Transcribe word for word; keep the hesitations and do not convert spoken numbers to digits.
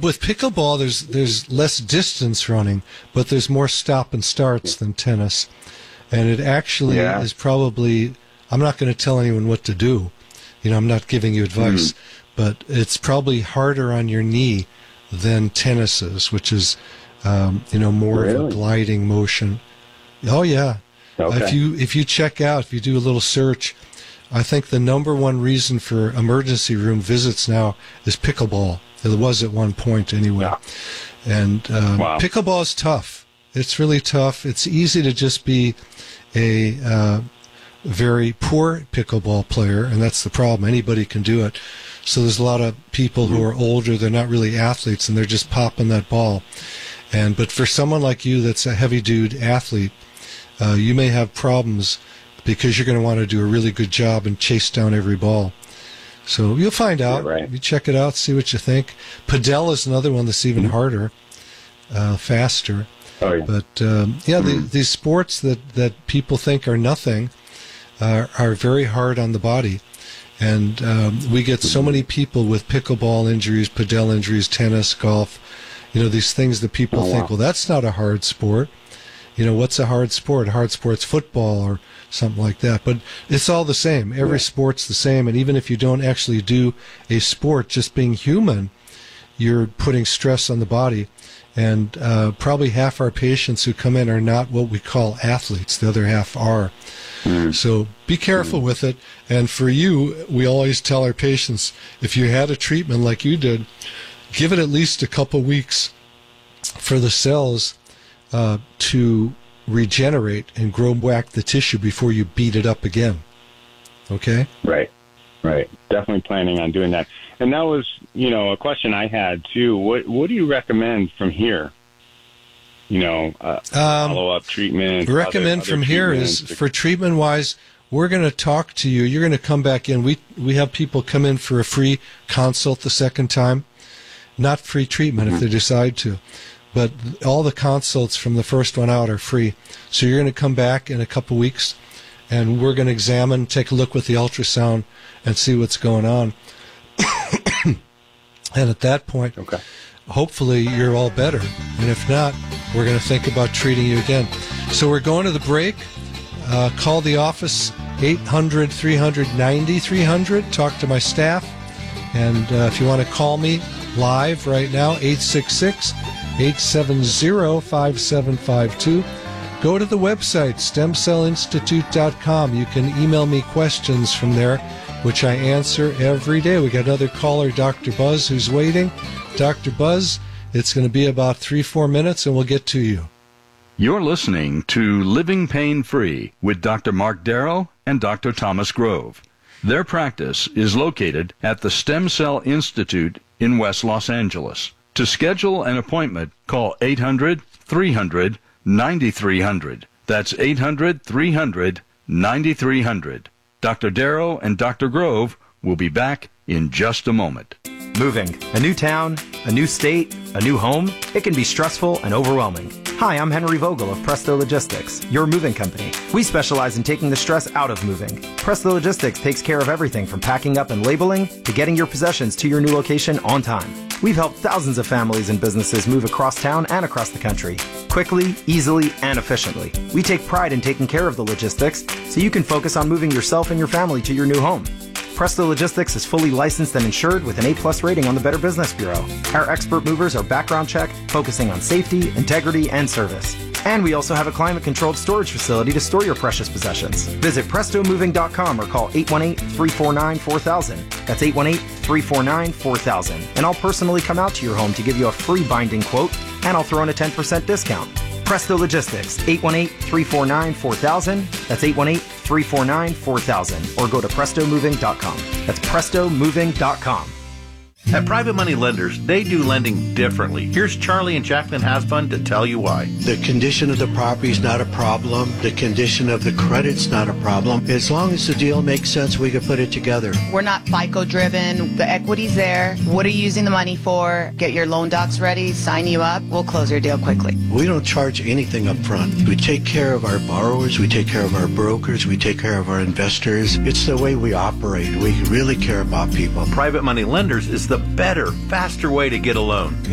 with pickleball, there's there's less distance running, but there's more stop and starts than tennis. And it actually yeah. is probably, I'm not going to tell anyone what to do. You know, I'm not giving you advice, mm. but it's probably harder on your knee than tennis is, which is, um, you know, more really? of a gliding motion. Oh, yeah. Okay. If you if you check out, if you do a little search, I think the number one reason for emergency room visits now is pickleball. It was at one point anyway. Yeah. And um, wow. pickleball is tough. It's really tough. It's easy to just be a uh, very poor pickleball player, and that's the problem. Anybody can do it. So there's a lot of people who are older, they're not really athletes, and they're just popping that ball. And but for someone like you that's a heavy dude athlete, uh, you may have problems because you're going to want to do a really good job and chase down every ball. So you'll find out. Yeah, right. You check it out, see what you think. Padel is another one that's even harder, uh, faster. Oh, yeah. But, um, yeah, the, these sports that, that people think are nothing uh, are very hard on the body. And um, we get so many people with pickleball injuries, Padel injuries, tennis, golf, you know, these things that people oh, think, wow. well, that's not a hard sport. You know, what's a hard sport? A hard sport's football or something like that. But it's all the same. Every yeah. sport's the same. And even if you don't actually do a sport, just being human, you're putting stress on the body. And uh, probably half our patients who come in are not what we call athletes. The other half are. Mm. So be careful mm. with it. And for you, we always tell our patients, if you had a treatment like you did, give it at least a couple weeks for the cells uh, to regenerate and grow back the tissue before you beat it up again. Okay? Right, right. Definitely planning on doing that. And that was, you know, a question I had, too. What what do you recommend from here? You know, uh, um, follow-up treatment? Recommend other, from other here is, for treatment-wise, we're going to talk to you. You're going to come back in. We, we have people come in for a free consult the second time. Not free treatment mm-hmm. if they decide to. But all the consults from the first one out are free. So you're going to come back in a couple weeks, and we're going to examine, take a look with the ultrasound, and see what's going on. And at that point, okay. hopefully you're all better. And if not, we're going to think about treating you again. So we're going to the break. Uh, call the office, eight hundred, three hundred, ninety-three hundred. Talk to my staff. And uh, if you want to call me live right now, eight six six, eight seven zero, five seven five two. Go to the website, stem cell institute dot com. You can email me questions from there, which I answer every day. We got another caller, Doctor Buzz, who's waiting. Doctor Buzz, it's going to be about three, four minutes, and we'll get to you. You're listening to Living Pain Free with Doctor Mark Darrow and Doctor Thomas Grove. Their practice is located at the Stem Cell Institute in West Los Angeles. To schedule an appointment, call eight hundred, three hundred, ninety-three hundred. That's eight hundred, three hundred, ninety-three hundred. Doctor Darrow and Doctor Grove will be back in just a moment. Moving. A new town, a new state, a new home. It can be stressful and overwhelming. Hi, I'm Henry Vogel of Presto Logistics, your moving company. We specialize in taking the stress out of moving. Presto Logistics takes care of everything from packing up and labeling to getting your possessions to your new location on time. We've helped thousands of families and businesses move across town and across the country, quickly, easily, and efficiently. We take pride in taking care of the logistics so you can focus on moving yourself and your family to your new home. Presto Logistics is fully licensed and insured with an A plus rating on the Better Business Bureau. Our expert movers are background checked, focusing on safety, integrity, and service. And we also have a climate-controlled storage facility to store your precious possessions. Visit presto moving dot com or call eight one eight, three four nine, four thousand. That's eight one eight, three four nine, four thousand. And I'll personally come out to your home to give you a free binding quote, and I'll throw in a ten percent discount. Presto Logistics, eight one eight, three four nine, four thousand. That's eight one eight, three four nine, four thousand. Or go to presto moving dot com. That's presto moving dot com. At Private Money Lenders, they do lending differently. Here's Charlie and Jacqueline Hasbun to tell you why. The condition of the property is not a problem. The condition of the credit's not a problem. As long as the deal makes sense, we can put it together. We're not FICO driven. The equity's there. What are you using the money for? Get your loan docs ready, sign you up. We'll close your deal quickly. We don't charge anything up front. We take care of our borrowers. We take care of our brokers. We take care of our investors. It's the way we operate. We really care about people. Private Money Lenders is the better, faster way to get a loan.